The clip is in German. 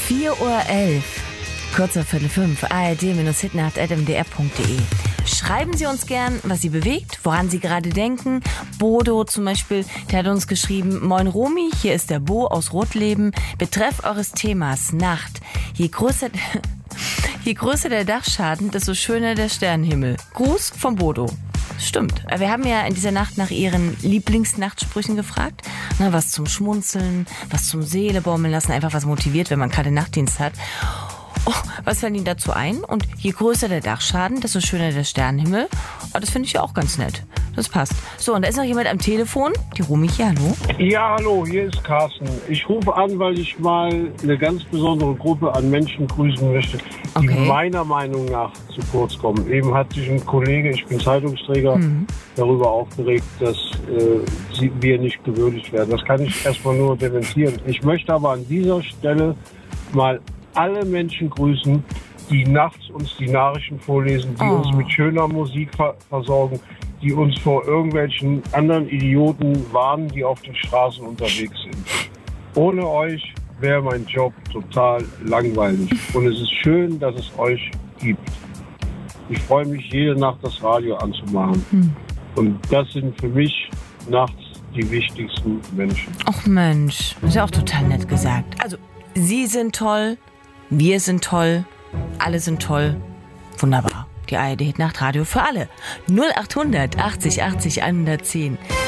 4:11 Uhr, kurz vor 4:05, ard-hitnacht@mdr.de. Schreiben Sie uns gern, was Sie bewegt, woran Sie gerade denken. Bodo zum Beispiel, der hat uns geschrieben: Moin Romy, hier ist der Bo aus Rotleben. Betreff eures Themas Nacht. Je größer der Dachschaden, desto schöner der Sternenhimmel. Gruß vom Bodo. Stimmt. Wir haben ja in dieser Nacht nach Ihren Lieblingsnachtsprüchen gefragt. Na, was zum Schmunzeln, was zum Seele baumeln lassen, einfach was motiviert, wenn man gerade Nachtdienst hat. Oh, was fällt Ihnen dazu ein? Und je größer der Dachschaden, desto schöner der Sternenhimmel. Oh, das finde ich ja auch ganz nett. Das passt. So, und da ist noch jemand am Telefon. Die Romy hier, hallo? Ja, hallo, hier ist Carsten. Ich rufe an, weil ich mal eine ganz besondere Gruppe an Menschen grüßen möchte, die meiner Meinung nach zu kurz kommen. Eben hat sich ein Kollege, ich bin Zeitungsträger, darüber aufgeregt, dass wir nicht gewürdigt werden. Das kann ich erstmal nur dementieren. Ich möchte aber an dieser Stelle mal alle Menschen grüßen, die nachts uns die Nachrichten vorlesen, die uns mit schöner Musik versorgen, die uns vor irgendwelchen anderen Idioten warnen, die auf den Straßen unterwegs sind. Ohne euch wäre mein Job total langweilig. Und es ist schön, dass es euch gibt. Ich freue mich, jede Nacht das Radio anzumachen. Und das sind für mich nachts die wichtigsten Menschen. Ach Mensch, ist ja auch total nett gesagt. Also, Sie sind toll, wir sind toll, alle sind toll. Wunderbar. Die ARD Hit Nacht Radio für alle. 0800 80 80 110.